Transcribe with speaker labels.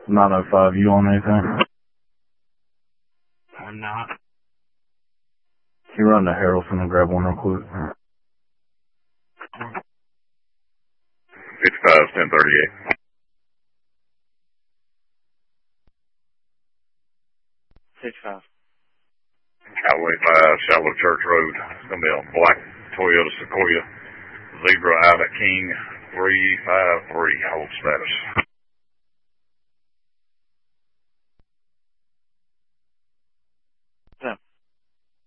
Speaker 1: 905, you on anything?
Speaker 2: I'm not.
Speaker 1: Can you run to Harrelson and grab one real quick?
Speaker 3: 55, 1038. Highway 5, Shallow Church Road. It's going to be a black Toyota Sequoia. Zebra out at King 353. Hold status.